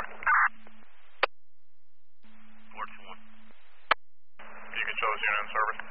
car. Alert for 1. Beacon shows unit in service.